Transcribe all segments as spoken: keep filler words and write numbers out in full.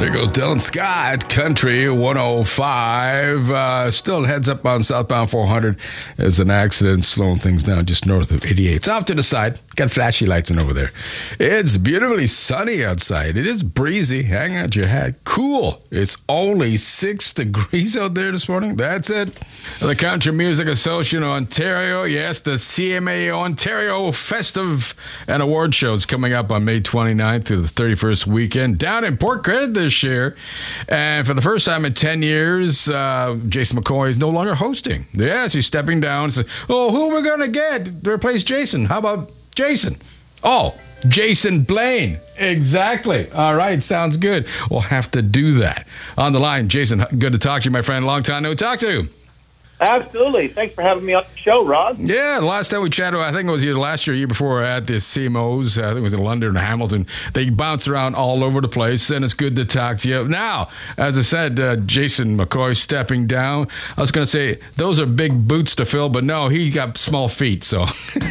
There goes Dylan Scott, Country one oh five. Uh, still heads up on southbound four hundred. There's an accident slowing things down just north of eighty-eight. It's off to the side. Got flashy lights in over there. It's beautifully sunny outside. It is breezy. Hang out your hat. Cool. It's only six degrees out there this morning. That's it. The Country Music Association of Ontario. Yes, the C M A Ontario Festive and Award Show is coming up on May twenty-ninth through the thirty-first weekend down in Port Credit this year. And for the first time in ten years, uh, Jason McCoy is no longer hosting. Yes, he's stepping down and says, oh, who are we going to get to replace Jason? How about Jason? Oh, Jason Blaine. Exactly. All right. Sounds good. We'll have to do that. On the line, Jason, good to talk to you, my friend. Long time no talk to you. Absolutely. Thanks for having me on the show, Rod. Yeah, the last time we chatted, I think it was either last year or year before at the C M Os. I think it was in London and Hamilton. They bounce around all over the place, and it's good to talk to you. Now, as I said, uh, Jason McCoy stepping down. I was going to say, those are big boots to fill, but no, he got small feet, so.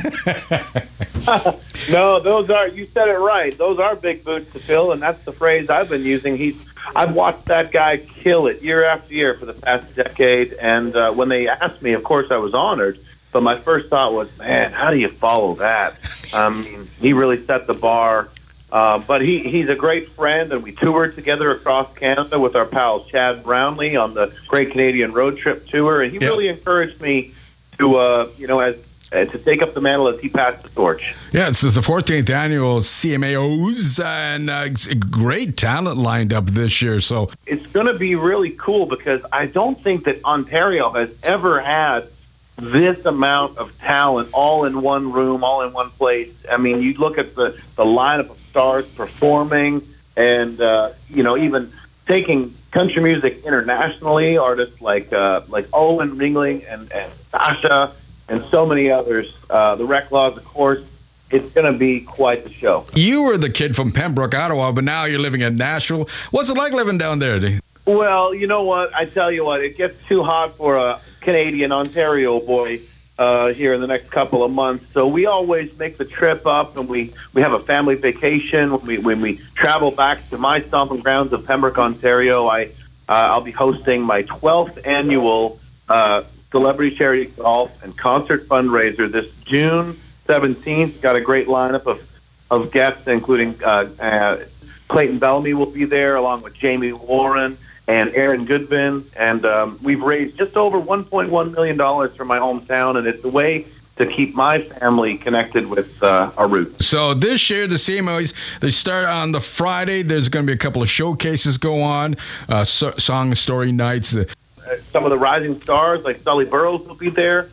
No, those are, you said it right. Those are big boots to fill, and that's the phrase I've been using. He's I've watched that guy kill it year after year for the past decade, and uh, when they asked me, of course, I was honored, but my first thought was, man, how do you follow that? I mean, he really set the bar, uh, but he, he's a great friend, and we toured together across Canada with our pal Chad Brownlee on the Great Canadian Road Trip Tour, and he yep. really encouraged me to, uh, you know, as Uh, to take up the mantle as he passed the torch. Yeah, this is the fourteenth annual C M A Os, and uh, great talent lined up this year. So it's going to be really cool because I don't think that Ontario has ever had this amount of talent all in one room, all in one place. I mean, you look at the, the lineup of stars performing and, uh, you know, even taking country music internationally, artists like uh, like Owen Ringling and, and Sasha, and so many others, uh, the Reclaws, of course. It's going to be quite the show. You were the kid from Pembroke, Ottawa, but now you're living in Nashville. What's it like living down there? Well, you know what? I tell you what, it gets too hot for a Canadian Ontario boy uh, here in the next couple of months. So we always make the trip up, and we, we have a family vacation. When we, when we travel back to my stomping grounds of Pembroke, Ontario, I, uh, I'll be hosting my twelfth annual uh Celebrity Charity Golf and Concert Fundraiser this June seventeenth. Got a great lineup of, of guests, including uh, uh, Clayton Bellamy will be there, along with Jamie Warren and Aaron Goodvin. And um, we've raised just over one point one million dollars for my hometown, and it's a way to keep my family connected with uh, our roots. So this year, the C M Os, they start on the Friday. There's going to be a couple of showcases go on, uh, so- song story nights. The- Some of the rising stars, like Sully Burrows, will be there.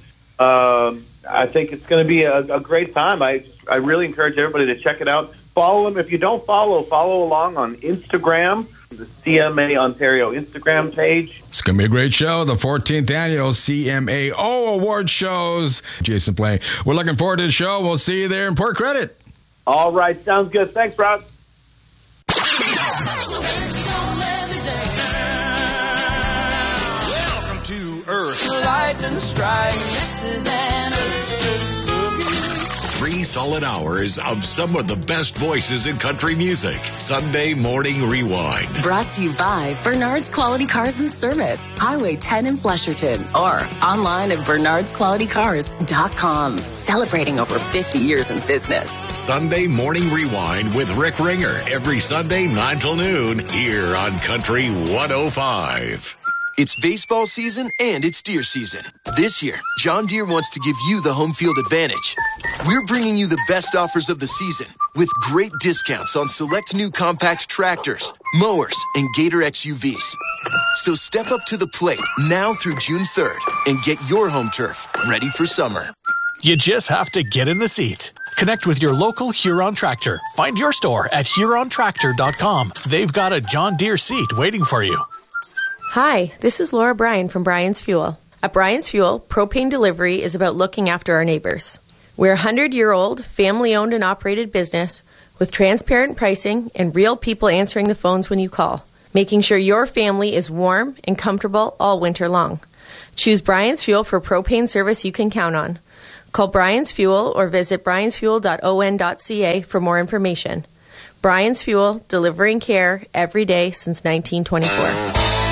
Um, I think it's going to be a, a great time. I I really encourage everybody to check it out. Follow them. If you don't follow, follow along on Instagram, the C M A Ontario Instagram page. It's going to be a great show, the fourteenth annual C M A O Award Shows. Jason Blaine. We're looking forward to the show. We'll see you there in Port Credit. All right. Sounds good. Thanks, Rod. Earth. Lightning strike, Texas and Three solid hours of some of the best voices in country music. Sunday Morning Rewind. Brought to you by Bernard's Quality Cars and Service, Highway ten in Flesherton, or online at bernards quality cars dot com. Celebrating over fifty years in business. Sunday Morning Rewind with Rick Ringer every Sunday nine till noon here on Country one oh five. It's baseball season and it's deer season. This year, John Deere wants to give you the home field advantage. We're bringing you the best offers of the season with great discounts on select new compact tractors, mowers, and Gator X U Vs. So step up to the plate now through June third and get your home turf ready for summer. You just have to get in the seat. Connect with your local Huron Tractor. Find your store at huron tractor dot com. They've got a John Deere seat waiting for you. Hi, this is Laura Bryan from Bryan's Fuel. At Bryan's Fuel, propane delivery is about looking after our neighbors. We're a hundred-year-old, family-owned and operated business with transparent pricing and real people answering the phones when you call, making sure your family is warm and comfortable all winter long. Choose Bryan's Fuel for propane service you can count on. Call Bryan's Fuel or visit bryans fuel dot o n dot c a for more information. Brian's Fuel, delivering care every day since nineteen twenty-four.